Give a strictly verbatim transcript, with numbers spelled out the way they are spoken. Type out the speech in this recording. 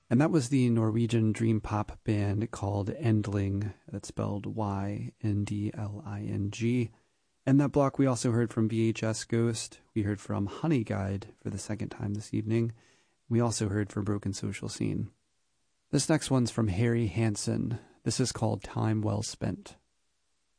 And that was the Norwegian dream pop band called Endling, that's spelled Y N D L I N G. And that block we also heard from V H S Ghost. We heard from Honey Guide for the second time this evening. We also heard from Broken Social Scene. This next one's from Harry Hansen. This is called Time Well Spent.